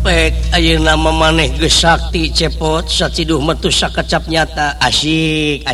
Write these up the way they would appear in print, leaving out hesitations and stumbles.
nama maneh gesakti cepot saciduh metu sakecap nyata asyik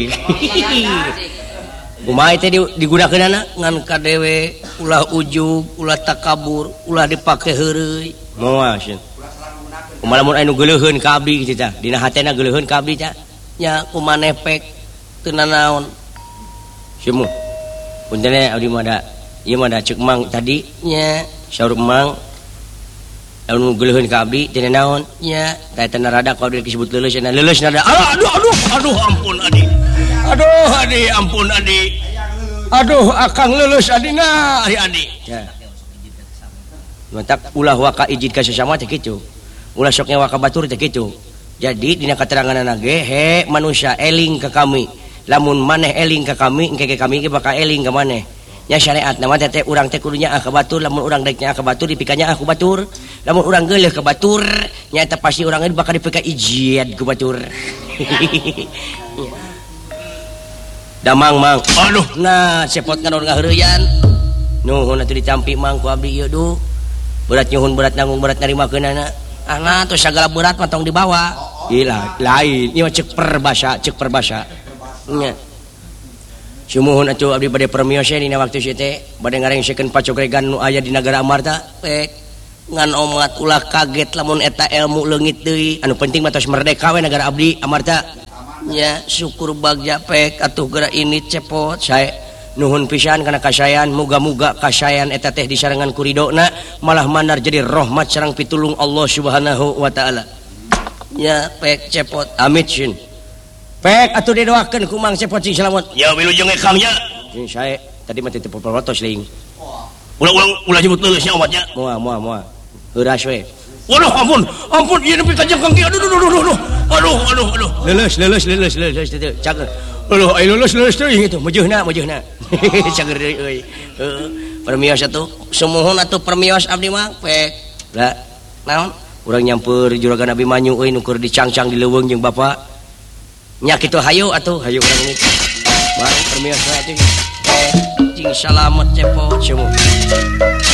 kumaha teh digunakeunana ngan kadewe ulah ujug ulah takabur ulah dipake heureuy moal sieun kumaha lamun anu geuleuheun ka abdi kitu tah dina hatena geuleuheun ka abdi tah nya kumaneh pek teu nanaon semu punten abdi mah da ieu mah da ceuk mang tadi nya saur mang anu geuleuheun ka abdi teu naon nya taeta narada ka abdi disebut leuleus nada aduh ampun adi ampun adi aduh akang leuleus adina adi ya mantak ulah waka ijid ka sesama teh kitu ulah sok nyawa ka batur teh kitu jadi dina kateranganna ge he manusia eling ka kami lamun maneh eling ka kami engke kami ge bakal eling ka maneh nya syariat nama teh urang teh kudunya ka batur lamun urang daek nya ka batur dipikanya ku batur lamun urang geuleuh ka batur nya eta pasti urang ge bakal dipika ijid ku batur damang mang aduh nah cepot ngadon ngaheureuyan nuhun atuh dicampi mang ku abdi ieu duh berat nyuhun berat nanggung berat narimakeunana ana tuh sagala berat mah tong dibawa ilah lain ieu ceuk perbasa nya sumuhun atuh abdi bade permios dina waktu sieu teh bade ngarengsekeun pacogregan nu aya di nagara Amarta pek ngan omat ulah kaget lamun eta ilmu leungit deui anu penting mah tos merdeka we nagara abdi Amarta nya syukur bagja pek atuh geura ini cepot sae nuhun pisan kana kasayan muga-muga kasayan eta teh disarengan ku ridona malah mandar jadi rahmat sareng pitulung Allah Subhanahu wa taala nya pek cepot amit sin pek atuh didoakeun ku Mang Cepot sing salamet ya wilujeng ekang nya sing sae tadi mah teh potos leuing ulah nyebut leuleusnya omatnya moal heuras we waduh ampun ieu nepi ka jengkang kieu aduh leuleus teh cager aduh ai leuleus teuing itu meujeunna cager deui euy permios atuh sumuhun atuh permios abdi mah pek da naon urang nyamper juragan Abimanyu euy nu keur dicangcang di leuweung jeung bapa nya kitu hayu urang ini bareng permios we atuh cing salamet cepot semua